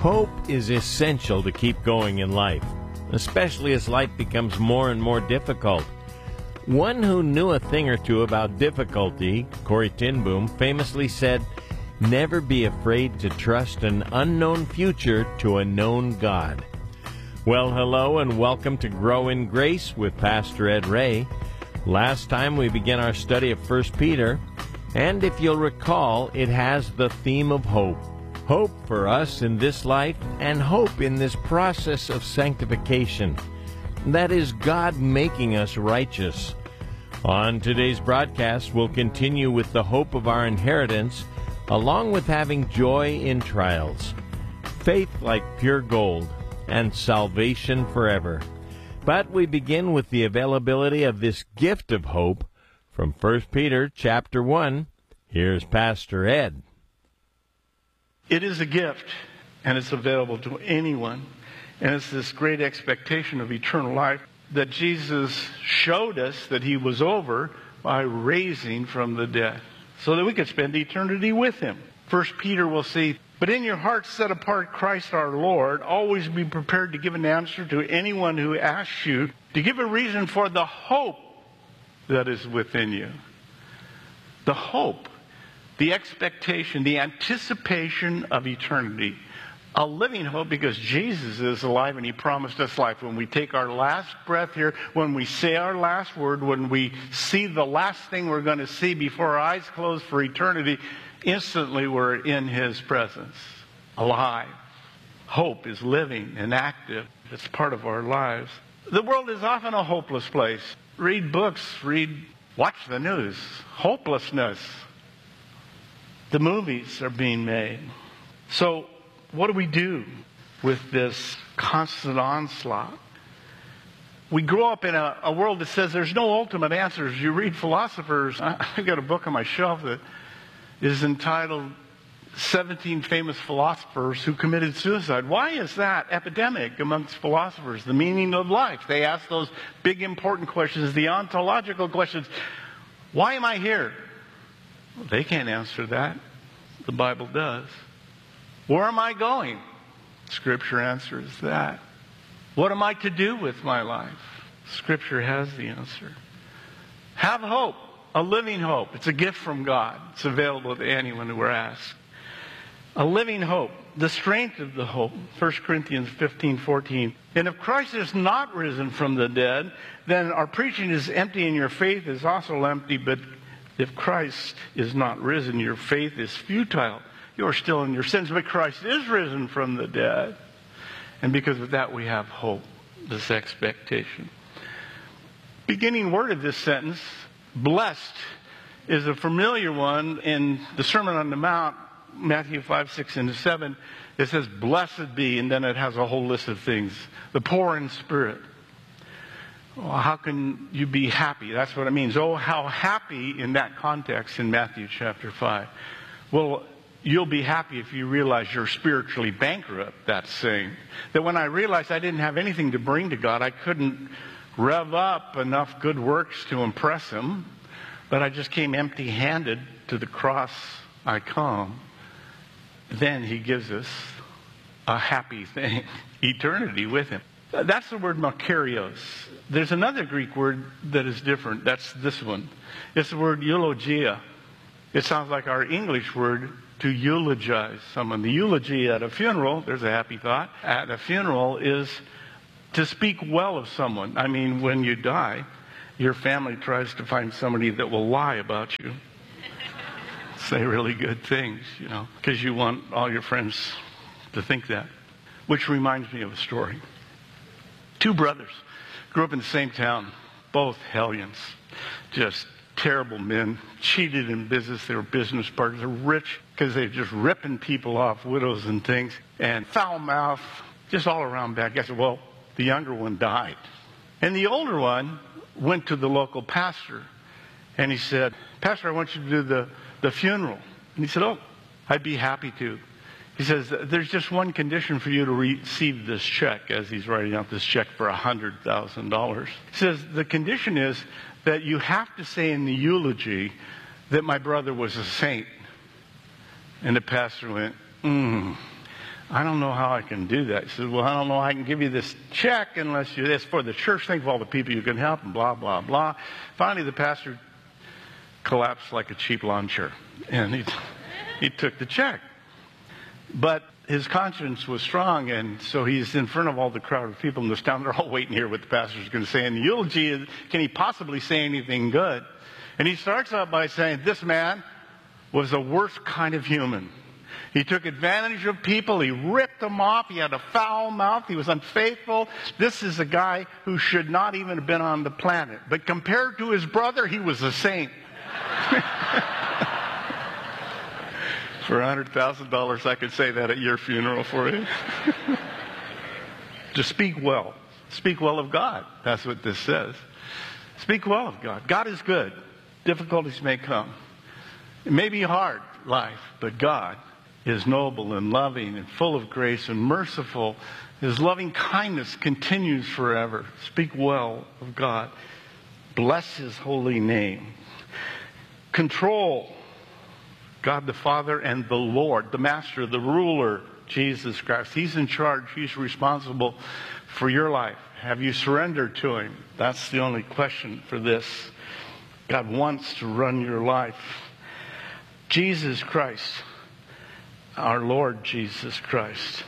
Hope is essential to keep going in life, especially as life becomes more and more difficult. One who knew a thing or two about difficulty, Corrie ten Boom, famously said, "Never be afraid to trust an unknown future to a known God." Well, hello and welcome to Grow in Grace with Pastor Ed Ray. Last time we began our study of 1 Peter, and if you'll recall, it has the theme of hope. Hope for us in this life and hope in this process of sanctification. That is God making us righteous. On today's broadcast, we'll continue with the hope of our inheritance, along with having joy in trials, faith like pure gold, and salvation forever. But we begin with the availability of this gift of hope from 1 Peter chapter 1. Here's Pastor Ed. It is a gift, and it's available to anyone. And it's this great expectation of eternal life that Jesus showed us that he was over by raising from the dead, so that we could spend eternity with him. 1 Peter will see, "But in your hearts set apart Christ our Lord. Always be prepared to give an answer to anyone who asks you to give a reason for the hope that is within you." The hope. The expectation, the anticipation of eternity. A living hope because Jesus is alive and he promised us life. When we take our last breath here, when we say our last word, when we see the last thing we're going to see before our eyes close for eternity, instantly we're in his presence, alive. Hope is living and active. It's part of our lives. The world is often a hopeless place. Read books, watch the news. Hopelessness. The movies are being made. So what do we do with this constant onslaught? We grow up in a world that says there's no ultimate answers. You read philosophers. I've got a book on my shelf that is entitled 17 Famous Philosophers Who Committed Suicide. Why is that epidemic amongst philosophers? The meaning of life. They ask those big important questions, the ontological questions. Why am I here? Well, they can't answer that. The Bible does. Where am I going? Scripture answers that. What am I to do with my life? Scripture has the answer. Have hope, a living hope. It's a gift from God. It's available to anyone who asks. A living hope, the strength of the hope. 1 Corinthians 15:14. "And if Christ is not risen from the dead, then our preaching is empty and your faith is also empty. But if Christ is not risen, your faith is futile. You are still in your sins, but Christ is risen from the dead." And because of that, we have hope, this expectation. Beginning word of this sentence, blessed, is a familiar one in the Sermon on the Mount, Matthew 5, 6, and 7. It says, "Blessed be," and then it has a whole list of things. "The poor in spirit." Well, how can you be happy? That's what it means. Oh, how happy in that context in Matthew chapter 5. Well, you'll be happy if you realize you're spiritually bankrupt, that's saying. That when I realized I didn't have anything to bring to God, I couldn't rev up enough good works to impress him, but I just came empty-handed to the cross I come. Then he gives us a happy thing, eternity with him. That's the word makarios. There's another Greek word that is different. That's this one. It's the word eulogia. It sounds like our English word to eulogize someone. The eulogy at a funeral, there's a happy thought, at a funeral is to speak well of someone. I mean, when you die, your family tries to find somebody that will lie about you. Say really good things, because you want all your friends to think that. Which reminds me of a story. Two brothers grew up in the same town, both hellions, just terrible men, cheated in business. They were business partners. They're rich because they're just ripping people off, widows and things, and foul mouth, just all around bad guys. Well, the younger one died. And the older one went to the local pastor, and he said, "Pastor, I want you to do the funeral." And he said, "Oh, I'd be happy to." He says, "There's just one condition for you to receive this check," as he's writing out this check for $100,000. He says, "The condition is that you have to say in the eulogy that my brother was a saint." And the pastor went, I don't know how I can do that. He said, well, I don't know how I can give you this check unless you, it's for the church. Think of all the people you can help and blah, blah, blah. Finally, the pastor collapsed like a cheap lawn chair. And he took the check. But his conscience was strong, and so he's in front of all the crowd of people in this town. They're all waiting to hear what the pastor's going to say. And the eulogy, can he possibly say anything good? And he starts out by saying, this man was the worst kind of human. He took advantage of people. He ripped them off. He had a foul mouth. He was unfaithful. This is a guy who should not even have been on the planet. But compared to his brother, he was a saint. For $100,000, I could say that at your funeral for you. To speak well. Speak well of God. That's what this says. Speak well of God. God is good. Difficulties may come. It may be hard, life, but God is noble and loving and full of grace and merciful. His loving kindness continues forever. Speak well of God. Bless His holy name. Control. God the Father and the Lord, the Master, the Ruler, Jesus Christ. He's in charge. He's responsible for your life. Have you surrendered to Him? That's the only question for this. God wants to run your life. Jesus Christ, our Lord Jesus Christ,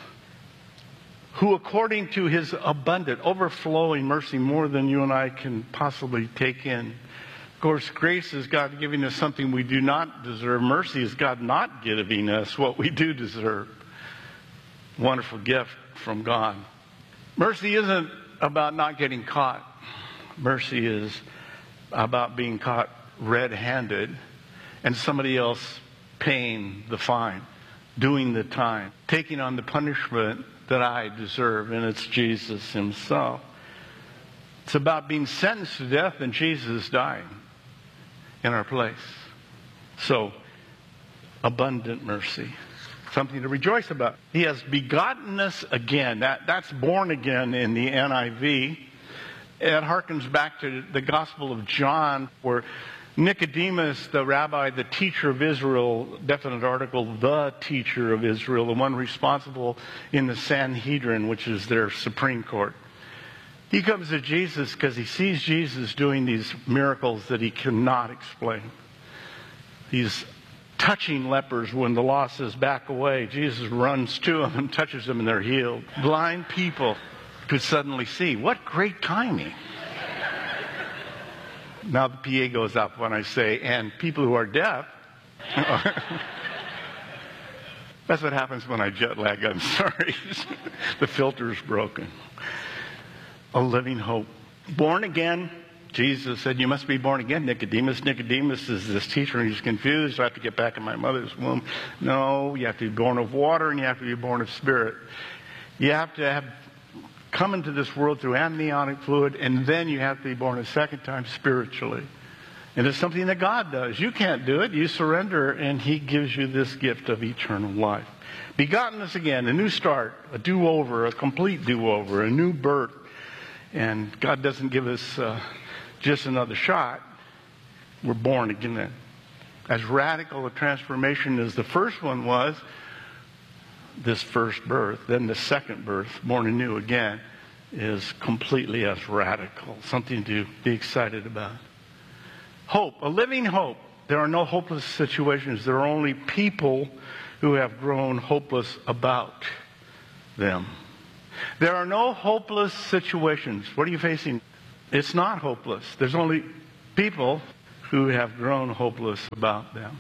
who according to His abundant, overflowing mercy, more than you and I can possibly take in. Of course, grace is God giving us something we do not deserve. Mercy is God not giving us what we do deserve. Wonderful gift from God. Mercy isn't about not getting caught. Mercy is about being caught red-handed and somebody else paying the fine, doing the time, taking on the punishment that I deserve, and it's Jesus Himself. It's about being sentenced to death and Jesus dying in our place. So, abundant mercy. Something to rejoice about. He has begotten us again. That's born again in the NIV. It harkens back to the Gospel of John, where Nicodemus, the rabbi, the teacher of Israel, definite article, the teacher of Israel, the one responsible in the Sanhedrin, which is their Supreme Court. He comes to Jesus because he sees Jesus doing these miracles that he cannot explain. He's touching lepers when the law says back away. Jesus runs to them and touches them and they're healed. Blind people could suddenly see. What great timing. Now the PA goes up when I say, and people who are deaf. That's what happens when I jet lag. I'm sorry. The filter's broken. A living hope. Born again. Jesus said, you must be born again, Nicodemus. Nicodemus is this teacher, and he's confused. I have to get back in my mother's womb. No, you have to be born of water, and you have to be born of spirit. You have to have come into this world through amniotic fluid, and then you have to be born a second time spiritually. And it's something that God does. You can't do it. You surrender, and He gives you this gift of eternal life. Begotten us again, a new start, a do-over, a complete do-over, a new birth. And God doesn't give us just another shot. We're born again. As radical a transformation as the first one was, this first birth, then the second birth, born anew again, is completely as radical. Something to be excited about. Hope, a living hope. There are no hopeless situations. There are only people who have grown hopeless about them. There are no hopeless situations. What are you facing? It's not hopeless. There's only people who have grown hopeless about them.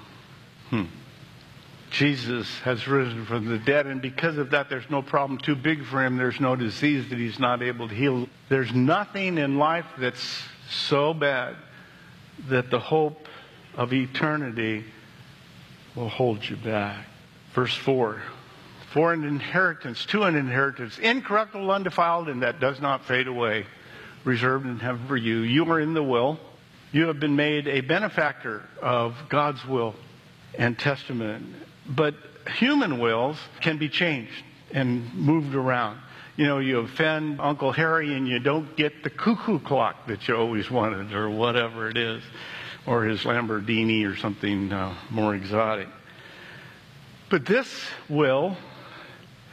Jesus has risen from the dead, and because of that, there's no problem too big for Him. There's no disease that He's not able to heal. There's nothing in life that's so bad that the hope of eternity will hold you back. Verse 4. For an inheritance, to an inheritance, incorruptible, undefiled, and that does not fade away, reserved in heaven for you. You are in the will. You have been made a benefactor of God's will and testament. But human wills can be changed and moved around. You know, you offend Uncle Harry and you don't get the cuckoo clock that you always wanted, or whatever it is, or his Lamborghini or something more exotic. But this will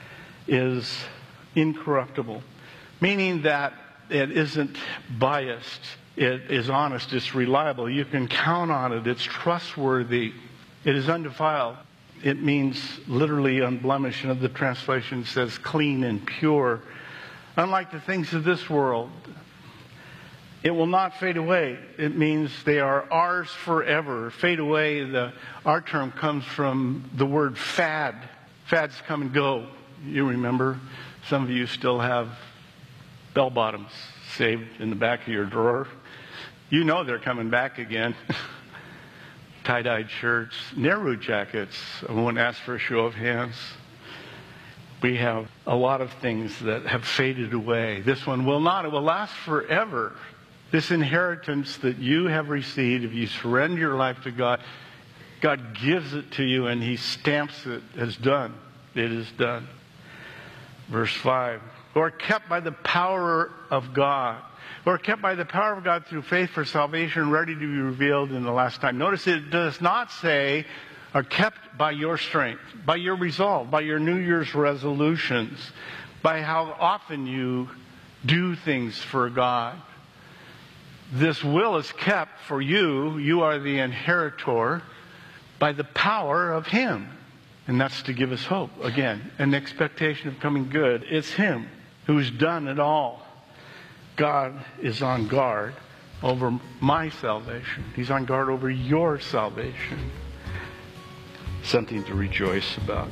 is incorruptible, meaning that it isn't biased. It is honest. It's reliable. You can count on it. It's trustworthy. It is undefiled. It means literally unblemished. Another translation says clean and pure. Unlike the things of this world, it will not fade away. It means they are ours forever. Fade away, our term comes from the word fad. Fads come and go. You remember, some of you still have bell bottoms saved in the back of your drawer. You know they're coming back again. Tie-dyed shirts, Nehru jackets. I won't ask for a show of hands. We have a lot of things that have faded away. This one will not. It will last forever. This inheritance that you have received, if you surrender your life to God, God gives it to you and He stamps it as done. It is done. Verse 5. Who are kept by the power of God. Who are kept by the power of God through faith for salvation, ready to be revealed in the last time. Notice it does not say are kept by your strength, by your resolve, by your New Year's resolutions, by how often you do things for God. This will is kept for you. You are the inheritor by the power of Him. And that's to give us hope. Again, an expectation of coming good. It's Him who's done it all. God is on guard over my salvation. He's on guard over your salvation. Something to rejoice about.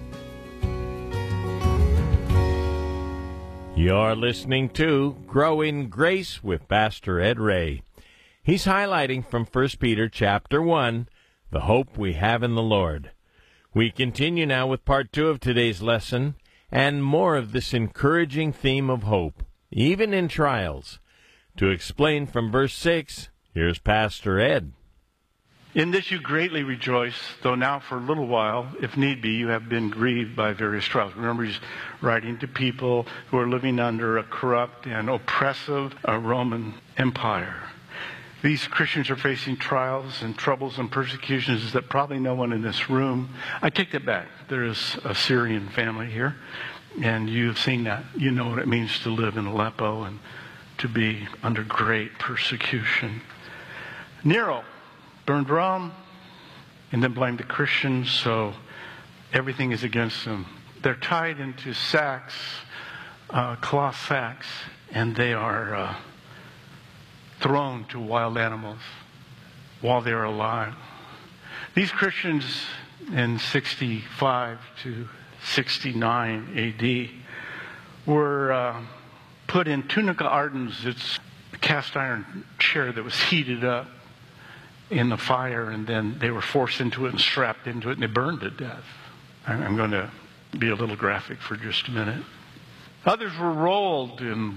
You're listening to Grow in Grace with Pastor Ed Ray. He's highlighting from 1 Peter chapter 1, the hope we have in the Lord. We continue now with part 2 of today's lesson and more of this encouraging theme of hope, even in trials. To explain from verse 6, here's Pastor Ed. In this you greatly rejoice, though now for a little while, if need be, you have been grieved by various trials. Remember, he's writing to people who are living under a corrupt and oppressive Roman Empire. These Christians are facing trials and troubles and persecutions that probably no one in this room. I take that back. There is a Syrian family here, and you've seen that. You know what it means to live in Aleppo and to be under great persecution. Nero burned Rome and then blamed the Christians, so everything is against them. They're tied into sacks, cloth sacks, and they are thrown to wild animals while they're alive. These Christians in 65 to 69 AD were put in tunica ardens. It's a cast iron chair that was heated up in the fire, and then they were forced into it and strapped into it, and they burned to death. I'm going to be a little graphic for just a minute. Others were rolled in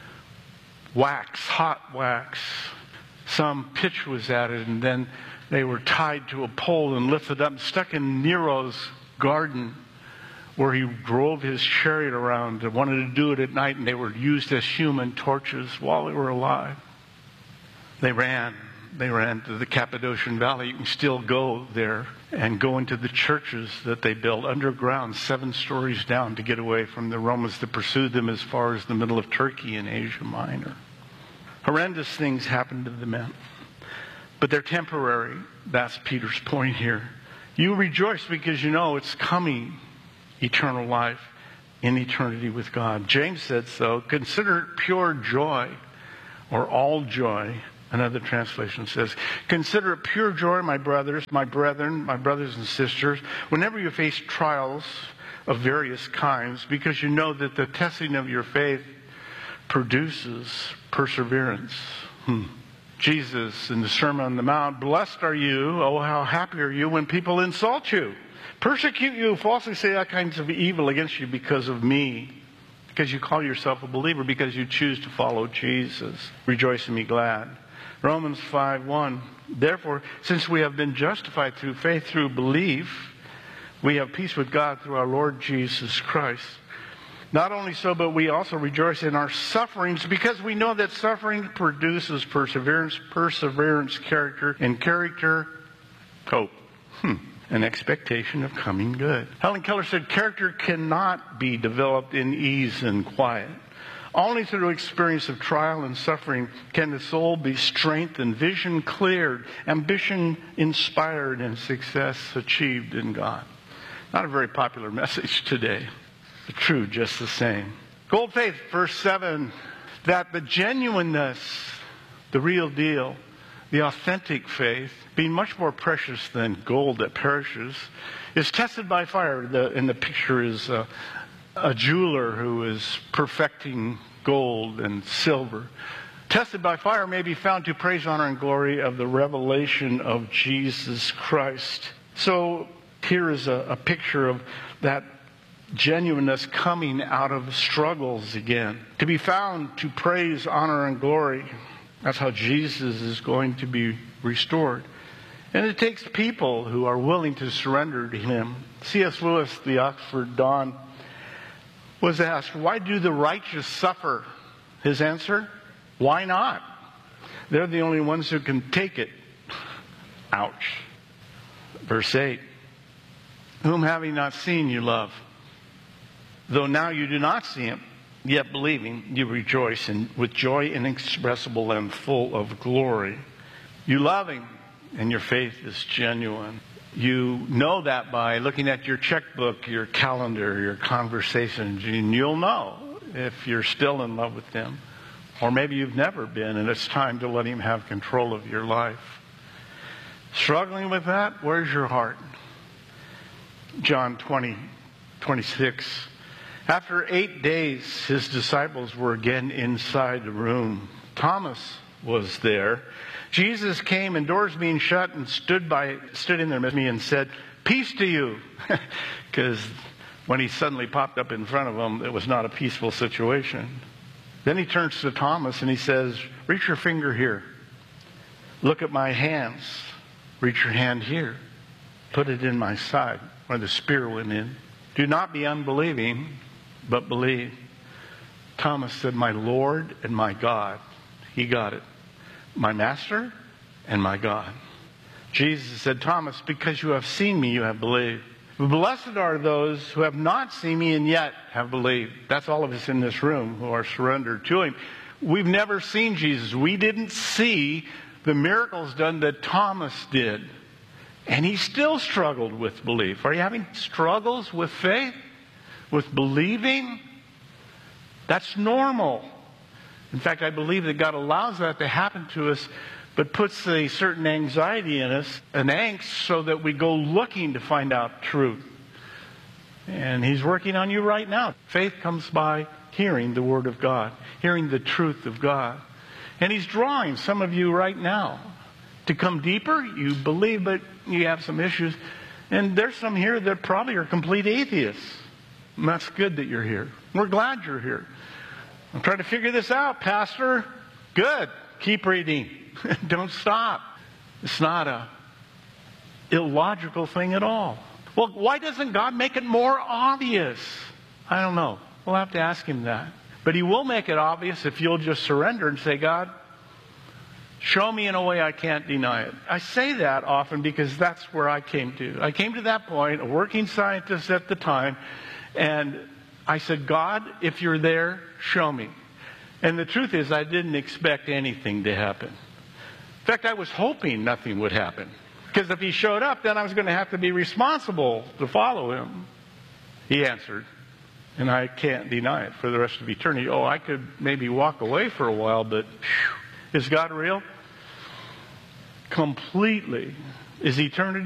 wax, hot wax. Some pitch was added, and then they were tied to a pole and lifted up and stuck in Nero's garden where he drove his chariot around and wanted to do it at night, and they were used as human torches while they were alive. They ran to the Cappadocian Valley. You can still go there and go into the churches that they built underground, 7 stories down, to get away from the Romans that pursued them as far as the middle of Turkey and Asia Minor. Horrendous things happened to the men, but they're temporary. That's Peter's point here. You rejoice because you know it's coming, eternal life in eternity with God. James said so. Consider it pure joy, or all joy. Another translation says, consider it pure joy, my brothers, my brethren, my brothers and sisters, whenever you face trials of various kinds, because you know that the testing of your faith produces perseverance. Jesus in the Sermon on the Mount, blessed are you, oh how happy are you when people insult you, persecute you, falsely say all kinds of evil against you because of me, because you call yourself a believer, because you choose to follow Jesus. Rejoice and be glad. Romans 5:1. Therefore, since we have been justified through faith, through belief, we have peace with God through our Lord Jesus Christ. Not only so, but we also rejoice in our sufferings, because we know that suffering produces perseverance, perseverance, character, and character, hope. an expectation of coming good. Helen Keller said, character cannot be developed in ease and quiet. Only through experience of trial and suffering can the soul be strengthened, vision cleared, ambition inspired, and success achieved in God. Not a very popular message today, but true just the same. Gold Faith, verse 7, that the genuineness, the real deal, the authentic faith, being much more precious than gold that perishes, is tested by fire. In the picture is a jeweler who is perfecting gold and silver. Tested by fire may be found to praise, honor, and glory of the revelation of Jesus Christ. So here is a picture of that genuineness coming out of struggles again. To be found to praise, honor, and glory. That's how Jesus is going to be restored. And it takes people who are willing to surrender to Him. C.S. Lewis, the Oxford Don, was asked, why do the righteous suffer? His answer, why not? They're the only ones who can take it. Ouch. Verse 8, whom having not seen you love, though now you do not see Him, yet believing you rejoice with joy inexpressible and full of glory. You love Him and your faith is genuine. You know that by looking at your checkbook, your calendar, your conversations, and you'll know if you're still in love with Him. Or maybe you've never been, and it's time to let Him have control of your life. Struggling with that? Where's your heart? John 20:26. After 8 days, His disciples were again inside the room. Thomas was there. Jesus came and doors being shut and stood in there with me and said, peace to you. Because when He suddenly popped up in front of them, it was not a peaceful situation. Then He turns to Thomas and He says, reach your finger here. Look at my hands. Reach your hand here. Put it in my side where the spear went in. Do not be unbelieving, but believe. Thomas said, my Lord and my God. He got it. My Master and my God. Jesus said, Thomas, because you have seen me, you have believed. Blessed are those who have not seen me and yet have believed. That's all of us in this room who are surrendered to Him. We've never seen Jesus. We didn't see the miracles done that Thomas did. And he still struggled with belief. Are you having struggles with faith? With believing? That's normal. In fact, I believe that God allows that to happen to us, but puts a certain anxiety in us, an angst, so that we go looking to find out truth. And He's working on you right now. Faith comes by hearing the Word of God, hearing the truth of God. And He's drawing some of you right now to come deeper. You believe, but you have some issues. And there's some here that probably are complete atheists. And that's good that you're here. We're glad you're here. I'm trying to figure this out, Pastor. Good. Keep reading. Don't stop. It's not a illogical thing at all. Well, why doesn't God make it more obvious? I don't know. We'll have to ask Him that. But He will make it obvious if you'll just surrender and say, God, show me in a way I can't deny it. I say that often because that's where I came to. I came to that point, a working scientist at the time, and I said, God, if you're there, show me. And the truth is, I didn't expect anything to happen. In fact, I was hoping nothing would happen. Because if He showed up, then I was going to have to be responsible to follow Him. He answered, and I can't deny it for the rest of eternity. Oh, I could maybe walk away for a while, but is God real? Completely. Is eternity